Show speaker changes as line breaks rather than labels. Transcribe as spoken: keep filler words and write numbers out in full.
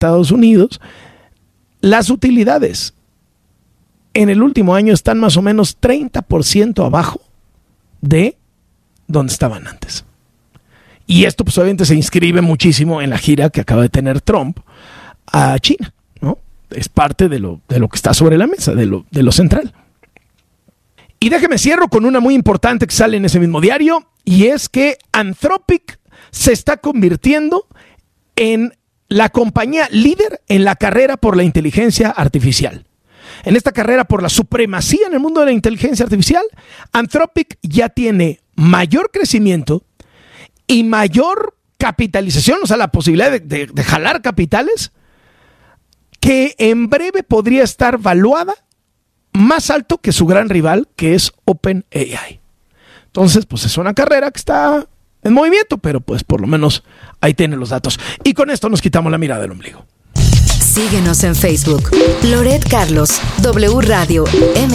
Estados Unidos, las utilidades en el último año están más o menos treinta por ciento abajo de donde estaban antes. Y esto pues obviamente se inscribe muchísimo en la gira que acaba de tener Trump a China, ¿no? Es parte de lo, de lo que está sobre la mesa, de lo, de lo central. Y déjeme cierro con una muy importante que sale en ese mismo diario, y es que Anthropic se está convirtiendo en la compañía líder en la carrera por la inteligencia artificial. En esta carrera por la supremacía en el mundo de la inteligencia artificial, Anthropic ya tiene mayor crecimiento y mayor capitalización, o sea, la posibilidad de, de, de jalar capitales, que en breve podría estar valuada más alto que su gran rival, que es OpenAI. Entonces, pues es una carrera que está en movimiento, pero pues por lo menos ahí tienen los datos. Y con esto nos quitamos la mirada del ombligo.
Síguenos en Facebook. Loret Carlos, W Radio, M